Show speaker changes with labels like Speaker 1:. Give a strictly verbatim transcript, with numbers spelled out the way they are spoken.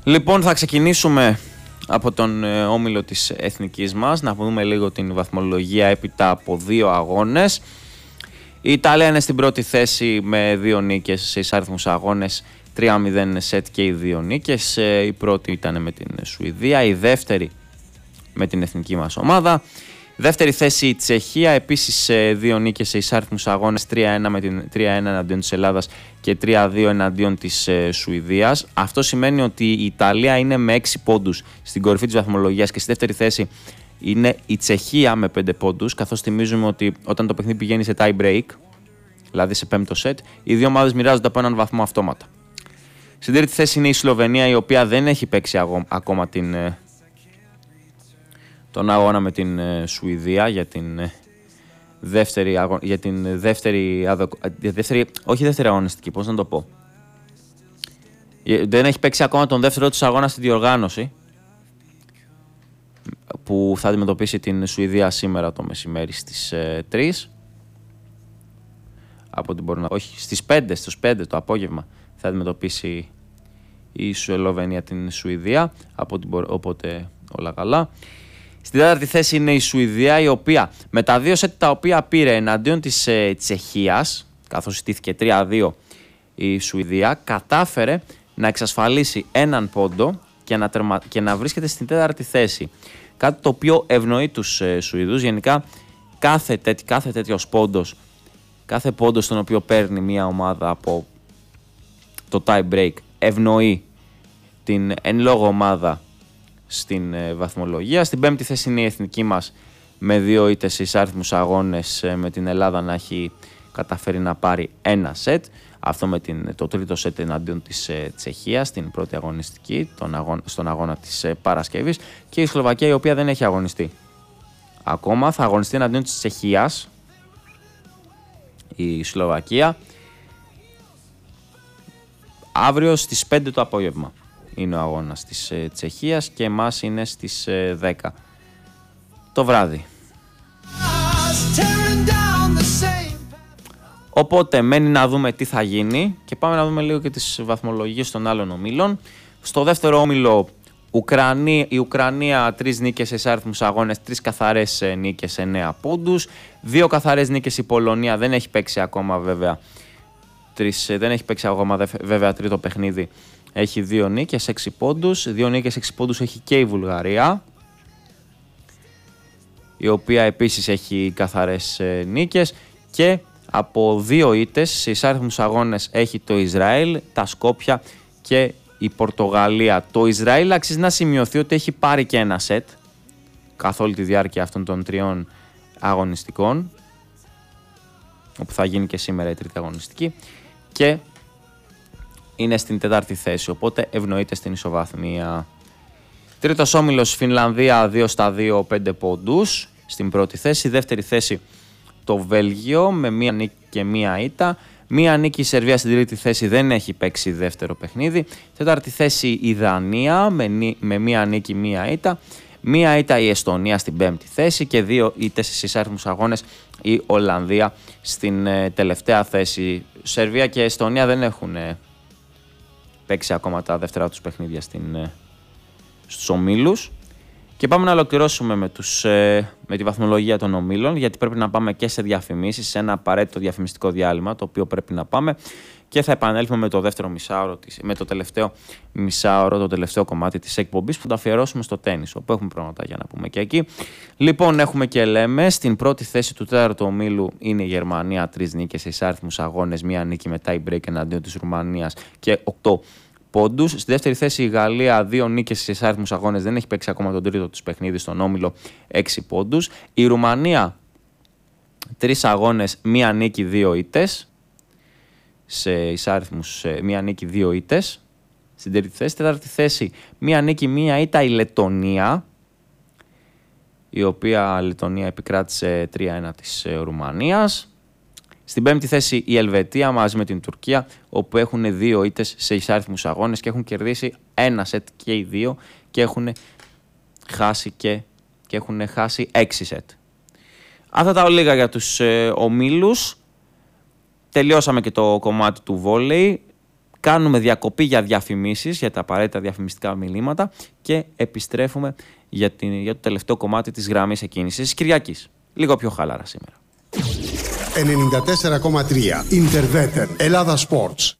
Speaker 1: Λοιπόν, θα ξεκινήσουμε από τον ε, όμιλο της εθνικής μας, να δούμε λίγο την βαθμολογία έπειτα από δύο αγώνες. Η Ιταλία είναι στην πρώτη θέση με δύο νίκες σε εισάριθμους αγώνες, τρία μηδέν σετ και οι δύο νίκες. Ε, η πρώτη ήταν με την Σουηδία, η δεύτερη με την εθνική μας ομάδα. Δεύτερη θέση η Τσεχία, επίσης δύο νίκες σε εισάριθμους αγώνες, τρία ένα με την τρία ένα εναντίον της Ελλάδας και τρία δύο εναντίον της ε, Σουηδίας. Αυτό σημαίνει ότι η Ιταλία είναι με έξι πόντους στην κορυφή της βαθμολογίας και στη δεύτερη θέση είναι η Τσεχία με πέντε πόντους, καθώς θυμίζουμε ότι όταν το παιχνίδι πηγαίνει σε tie break, δηλαδή σε πέμπτο σετ, οι δύο ομάδες μοιράζονται από έναν βαθμό αυτόματα. Στην τρίτη θέση είναι η Σλοβενία, η οποία δεν έχει παίξει ακόμα την... Ε, τον αγώνα με την ε, Σουηδία για την, ε, δεύτερη, αγω... για την δεύτερη, αδο... δεύτερη, όχι δεύτερη αγωνιστική, πώς να το πω. Δεν έχει παίξει ακόμα τον δεύτερο της αγώνα στη διοργάνωση που θα αντιμετωπίσει την Σουηδία σήμερα το μεσημέρι στις ε, τρεις. Από την μπορώ να... Όχι, στις πέντε, στους πέντε το απόγευμα θα αντιμετωπίσει η Σλοβενία την Σουηδία, από την... οπότε όλα καλά. Στην τέταρτη θέση είναι η Σουηδία, η οποία με τα δύο σετ τα οποία πήρε εναντίον της ε, Τσεχίας, καθώς στήθηκε τρία δύο η Σουηδία, κατάφερε να εξασφαλίσει έναν πόντο και να, τερμα... και να βρίσκεται στην τέταρτη θέση. Κάτι το οποίο ευνοεί τους ε, Σουηδούς. Γενικά κάθε, τέτοι, κάθε τέτοιος πόντος, κάθε πόντος τον οποίο παίρνει μια ομάδα από το tie break ευνοεί την εν λόγω ομάδα στην ε, βαθμολογία. Στην πέμπτη θέση είναι η εθνική μας με δύο ήττες σε εισάριθμους αγώνες, ε, με την Ελλάδα να έχει καταφέρει να πάρει ένα σετ. Αυτό με την, το τρίτο σετ εναντίον της ε, Τσεχίας στην πρώτη αγωνιστική, τον αγώνα, στον αγώνα της ε, Παρασκευής, και η Σλοβακία, η οποία δεν έχει αγωνιστεί ακόμα. Θα αγωνιστεί εναντίον της Τσεχίας η Σλοβακία αύριο στις πέντε το απόγευμα. Είναι ο αγώνας της ε, Τσεχίας και εμάς είναι στις ε, δέκα το βράδυ. Οπότε μένει να δούμε τι θα γίνει και πάμε να δούμε λίγο και τις βαθμολογίες των άλλων ομίλων. Στο δεύτερο όμιλο Ουκρανία, η Ουκρανία τρεις νίκες σε εισάριθμους αγώνες, τρεις καθαρές νίκες, εννέα πόντους. Δύο καθαρές νίκες η Πολωνία, δεν έχει παίξει ακόμα βέβαια, τρεις, δεν έχει παίξει ακόμα βέβαια τρίτο παιχνίδι. Έχει δύο νίκες, έξι πόντους. Δύο νίκες, έξι πόντους έχει και η Βουλγαρία, η οποία επίσης έχει καθαρές ε, νίκες. Και από δύο ήττες σε εισάριθμους αγώνες έχει το Ισραήλ, τα Σκόπια και η Πορτογαλία. Το Ισραήλ αξίζει να σημειωθεί ότι έχει πάρει και ένα σετ καθ' όλη τη διάρκεια αυτών των τριών αγωνιστικών, όπου θα γίνει και σήμερα η τρίτη αγωνιστική, και είναι στην τέταρτη θέση, οπότε ευνοείται στην ισοβαθμία. Τρίτος όμιλος Φινλανδία δύο στα δύο, πέντε πόντους στην πρώτη θέση. Δεύτερη θέση το Βέλγιο με μία νίκη και μία ήττα. Μία νίκη η Σερβία στην τρίτη θέση, δεν έχει παίξει δεύτερο παιχνίδι. Τέταρτη θέση η Δανία με, νί, με μία νίκη, μία ήττα. Μία ήττα η Εστονία στην πέμπτη θέση και δύο ήττες στις εισάριθμους αγώνες η Ολλανδία στην ε, τελευταία θέση. Σερβία και Εστονία δεν έχουν ε, παίξει ακόμα τα δεύτερα τους παιχνίδια στην, ε, στους ομίλους. Και πάμε να ολοκληρώσουμε με, τους, ε, με τη βαθμολογία των ομίλων, γιατί πρέπει να πάμε και σε διαφημίσεις, σε ένα απαραίτητο διαφημιστικό διάλειμμα, το οποίο πρέπει να πάμε, και θα επανέλθουμε με το δεύτερο μισάωρο, με το τελευταίο μισάωρο, το τελευταίο κομμάτι της εκπομπής, που το αφιερώσουμε στο τένις, όπου έχουμε πράγματα για να πούμε και εκεί. Λοιπόν, έχουμε και λέμε, στην πρώτη θέση του τέταρτου ομίλου είναι η Γερμανία, τρεις νίκες σε εισάριθμους αγώνες, μία νίκη με tie break εναντίον της Ρουμανίας και οκτώ πόντους. Στη δεύτερη θέση η Γαλλία, δύο νίκες σε εισάριθμους αγώνες, δεν έχει παίξει ακόμα τον τρίτο τους παιχνίδι στον όμιλο, έξι πόντους. Η Ρουμανία, τρεις αγώνες, μία νίκη, δύο ήττες. Σε εισάριθμους, μία νίκη, δύο ήττες. Στην τρίτη θέση. Τέταρτη θέση, μία νίκη, μία ήττα η Λετονία, η οποία Λετονία επικράτησε τρία ένα της Ρουμανίας. Στην πέμπτη θέση η Ελβετία μαζί με την Τουρκία, όπου έχουν δύο ήττες σε εισάριθμους αγώνες και έχουν κερδίσει ένα σετ και οι δύο και έχουν χάσει, και, και έχουν χάσει έξι σετ. Αυτά τα ολίγα για τους ε, ομίλους. Τελειώσαμε και το κομμάτι του βόλεϊ. κάνουμε διακοπή για διαφημίσεις, για τα απαραίτητα διαφημιστικά μηνύματα και επιστρέφουμε για, την, για το τελευταίο κομμάτι της γραμμής εκκίνησης της Κυριακής. Λίγο πιο χαλάρα σήμερα.
Speaker 2: ενενήντα τέσσερα κόμμα τρία Interveten Ελλάδα Sports.